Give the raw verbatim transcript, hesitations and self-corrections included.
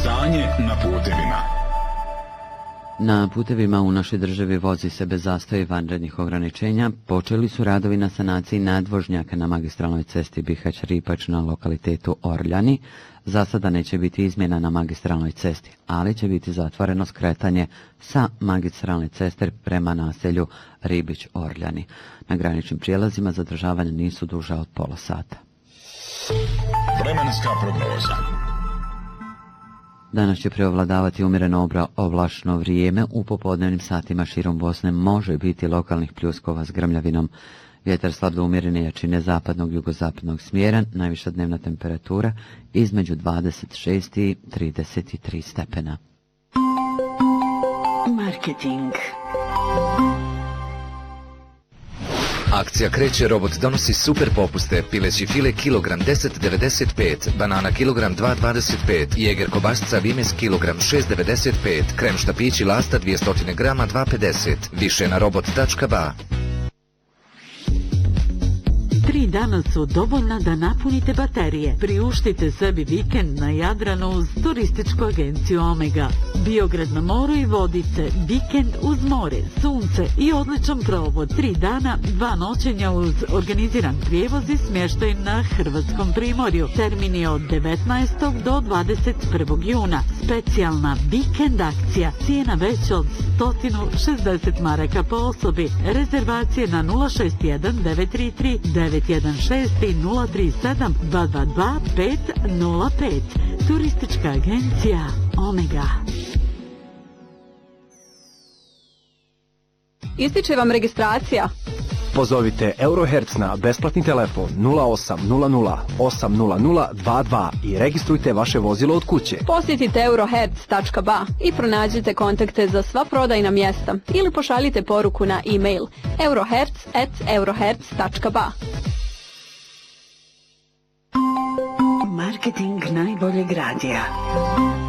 Stanje na putevima. Na putevima u našoj državi vozi se bez zastoja i vanrednih ograničenja. Počeli su radovi na sanaciji nadvožnjaka na magistralnoj cesti Bihać-Ripač na lokalitetu Orljani. Za sada neće biti izmjena na magistralnoj cesti, ali će biti zatvoreno skretanje sa magistralne ceste prema naselju Ribić-Orljani. Na graničnim prijelazima zadržavanja nisu duža od pola sata. Vremenska prognoza. Danas će preovladavati umjereno oblačno vrijeme. U popodnevnim satima širom Bosne može biti lokalnih pljuskova s grmljavinom. Vjetar slab do umjerene jačine zapadnog jugozapadnog smjera, najviša dnevna temperatura između dvadeset šest i trideset tri stepena. Marketing. Akcija kreće, robot donosi super popuste, pileći file kilogram deset devedeset pet, banana kilogram dva dvadeset pet, jeger kobasica Vimes kilogram šest devedeset pet, krem štapići Lasta dvjesto grama dva pedeset, više na robot tačka ba. Tri dana su dovoljna da napunite baterije. Priuštite sebi vikend na Jadranu uz turističku agenciju Omega. Biograd na moru i Vodice, vikend uz more, sunce i odličan provod. Tri dana, dva noćenja uz organiziran prijevoz i smještaj na hrvatskom primorju. Termin je od devetnaestog do dvadeset prvog juna. Specijalna vikend akcija. Cijena veća od sto šezdeset maraka po osobi. Rezervacije na nula šest jedan devet tri tri devet jedan šest i nula tri sedam dva dva dva pet nula pet. Turistička agencija Omega. Ističe vam registracija. Pozovite Eurohertz na besplatni telefon nula osam nula nula osam nula nula dva dva i registrujte vaše vozilo od kuće. Posjetite eurohertz tačka ba i pronađite kontakte za sva prodajna mjesta ili pošaljite poruku na e-mail eurohertz at eurohertz tačka ba. Marketing najboljeg radija.